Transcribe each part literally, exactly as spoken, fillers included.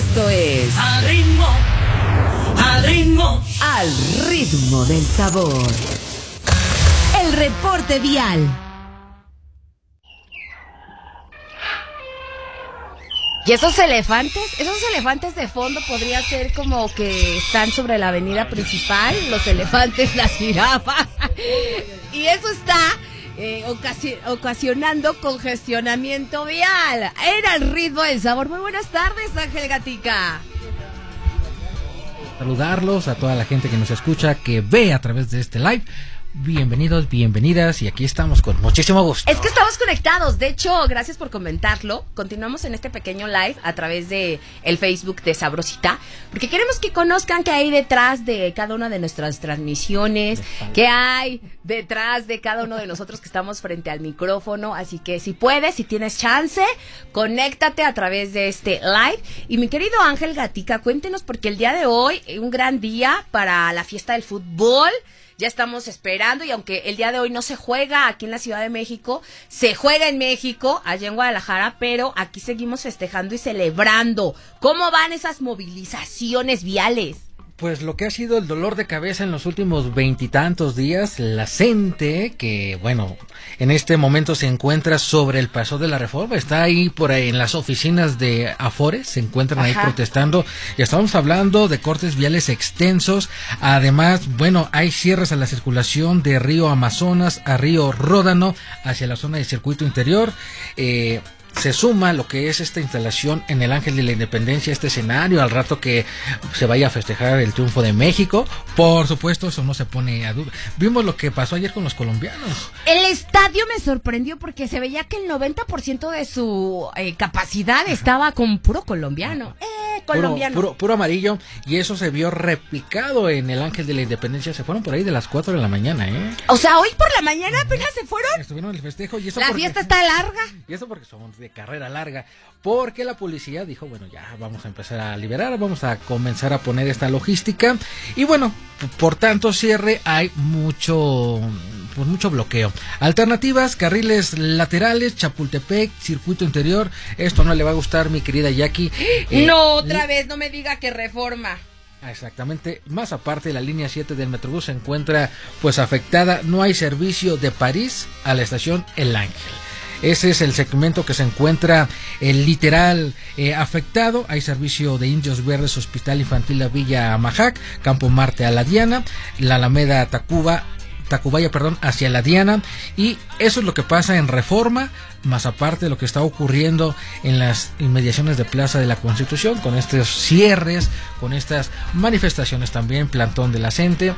Esto es Al ritmo, al ritmo, al ritmo del sabor. El reporte vial. Y esos elefantes, esos elefantes de fondo podría ser como que están sobre la avenida principal, los elefantes, las jirafas. Y eso está eh, ocasi- ocasionando congestionamiento vial. Era el ritmo del sabor. Muy buenas tardes, Ángel Gatica. Saludarlos a toda la gente que nos escucha, que ve a través de este live. Bienvenidos, bienvenidas, y aquí estamos con muchísimo gusto. Es que estamos conectados, de hecho, gracias por comentarlo. Continuamos en este pequeño live a través de el Facebook de Sabrosita, porque queremos que conozcan qué hay detrás de cada una de nuestras transmisiones, qué hay detrás de cada uno de nosotros que estamos frente al micrófono. Así que si puedes, si tienes chance, conéctate a través de este live. Y mi querido Ángel Gatica, cuéntenos, porque el día de hoy es un gran día para la fiesta del fútbol. Ya estamos esperando, y aunque el día de hoy no se juega aquí en la Ciudad de México, se juega en México, allá en Guadalajara, pero aquí seguimos festejando y celebrando. ¿Cómo van esas movilizaciones viales? Pues lo que ha sido el dolor de cabeza en los últimos veintitantos días, la gente que, bueno, en este momento se encuentra sobre el Paso de la Reforma, está ahí por ahí en las oficinas de Afores, se encuentran Ajá. ahí protestando, y estamos hablando de cortes viales extensos. Además, bueno, hay cierres a la circulación de Río Amazonas a Río Ródano hacia la zona del circuito interior. eh... Se suma lo que es esta instalación en el Ángel de la Independencia, este escenario, al rato que se vaya a festejar el triunfo de México. Por supuesto, eso no se pone a duda. Vimos lo que pasó ayer con los colombianos. El estadio me sorprendió porque se veía que el noventa por ciento de su eh, capacidad estaba con puro colombiano. Eh, colombiano. Puro, puro, puro amarillo, y eso se vio replicado en el Ángel de la Independencia. Se fueron por ahí de las cuatro de la mañana, ¿eh? O sea, hoy por la mañana apenas se fueron. Estuvieron en el festejo, y eso La porque, fiesta está larga. Y eso porque somos de carrera larga, porque la policía dijo, bueno, ya vamos a empezar a liberar, vamos a comenzar a poner esta logística, y bueno, por tanto cierre, hay mucho, pues mucho bloqueo. Alternativas, carriles laterales, Chapultepec, circuito interior. Esto no le va a gustar, mi querida Jackie. Eh, no, otra vez, no me diga que Reforma. Exactamente, más aparte, la línea siete del Metrobús se encuentra pues afectada, no hay servicio de París a la estación El Ángel. Ese es el segmento que se encuentra eh, literal eh, afectado. Hay servicio de Indios Verdes, Hospital Infantil La Villa Amajac, Campo Marte a la Diana, la Alameda Tacuba, Tacubaya, perdón, hacia la Diana, y eso es lo que pasa en Reforma, más aparte de lo que está ocurriendo en las inmediaciones de Plaza de la Constitución, con estos cierres, con estas manifestaciones también, plantón de la gente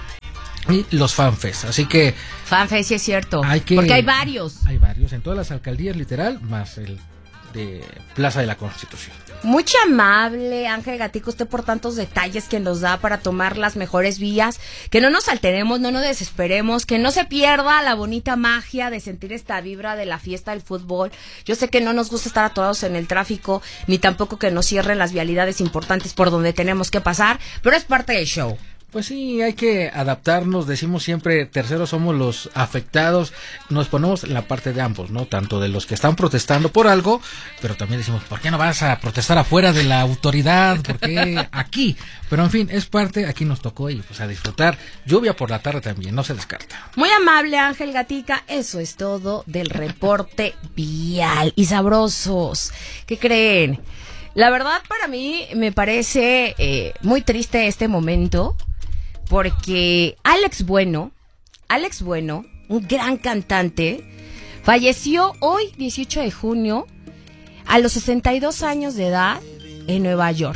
y los fanfest. Así que fanfest, sí es cierto, hay que, porque hay varios. Hay varios en todas las alcaldías, literal, más el de Plaza de la Constitución. Muy amable, Ángel Gatico, usted por tantos detalles que nos da para tomar las mejores vías, que no nos alteremos, no nos desesperemos, que no se pierda la bonita magia de sentir esta vibra de la fiesta del fútbol. Yo sé que no nos gusta estar atorados en el tráfico, ni tampoco que nos cierren las vialidades importantes por donde tenemos que pasar, pero es parte del show. Pues sí, hay que adaptarnos, decimos siempre, terceros somos los afectados, nos ponemos en la parte de ambos, ¿no? Tanto de los que están protestando por algo, pero también decimos, ¿por qué no vas a protestar afuera de la autoridad? ¿Por qué aquí? Pero en fin, es parte, aquí nos tocó, y pues a disfrutar. Lluvia por la tarde también, no se descarta. Muy amable, Ángel Gatica, eso es todo del reporte vial. Y sabrosos, ¿qué creen? La verdad, para mí me parece eh, muy triste este momento, porque Alex Bueno, Alex Bueno, un gran cantante, falleció hoy, dieciocho de junio, a los sesenta y dos años de edad, en Nueva York.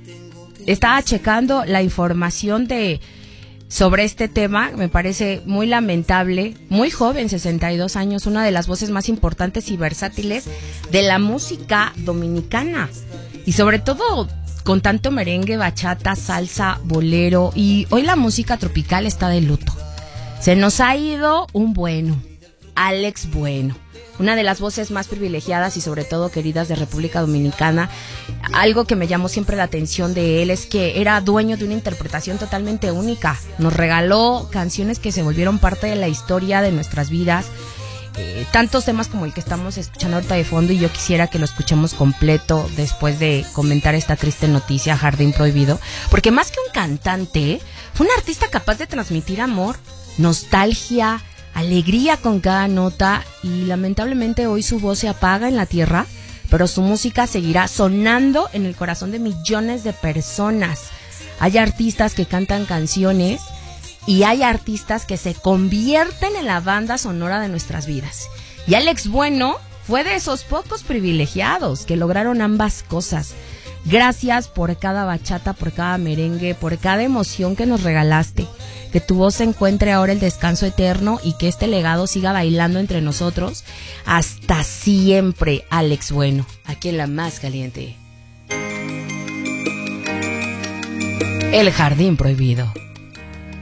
Estaba checando la información de sobre este tema, me parece muy lamentable, muy joven, sesenta y dos años, una de las voces más importantes y versátiles de la música dominicana, y sobre todo con tanto merengue, bachata, salsa, bolero, y hoy la música tropical está de luto. Se nos ha ido un bueno, Alex Bueno, una de las voces más privilegiadas y sobre todo queridas de República Dominicana. Algo que me llamó siempre la atención de él es que era dueño de una interpretación totalmente única. Nos regaló canciones que se volvieron parte de la historia de nuestras vidas. eh, tantos temas como el que estamos escuchando ahorita de fondo, y yo quisiera que lo escuchemos completo después de comentar esta triste noticia, Jardín Prohibido, porque más que un cantante, fue un artista capaz de transmitir amor, nostalgia, alegría con cada nota, y lamentablemente hoy su voz se apaga en la tierra, pero su música seguirá sonando en el corazón de millones de personas. Hay artistas que cantan canciones y hay artistas que se convierten en la banda sonora de nuestras vidas. Y Alex Bueno fue de esos pocos privilegiados que lograron ambas cosas. Gracias por cada bachata, por cada merengue, por cada emoción que nos regalaste. Que tu voz encuentre ahora el descanso eterno y que este legado siga bailando entre nosotros hasta siempre, Alex Bueno, aquí en La Más Caliente. El Jardín Prohibido.